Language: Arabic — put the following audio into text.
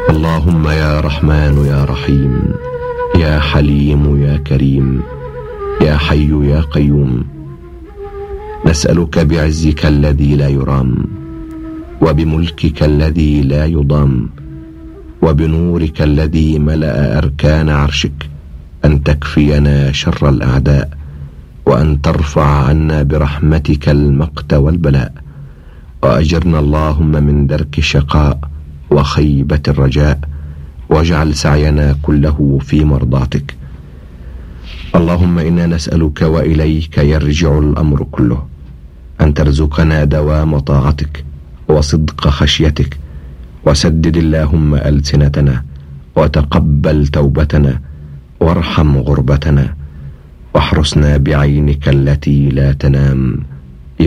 اللهم يا رحمن يا رحيم، يا حليم يا كريم، يا حي يا قيوم، نسألك بعزك الذي لا يرام، وبملكك الذي لا يضام، وبنورك الذي ملأ أركان عرشك، أن تكفينا شر الأعداء، وأن ترفع عنا برحمتك المقت والبلاء، وأجرنا اللهم من درك الشقاء وخيبة الرجاء، واجعل سعينا كله في مرضاتك. اللهم إنا نسألك وإليك يرجع الأمر كله أن ترزقنا دوام طاعتك وصدق خشيتك، وسدد اللهم ألسنتنا، وتقبل توبتنا، وارحم غربتنا، واحرسنا بعينك التي لا تنام،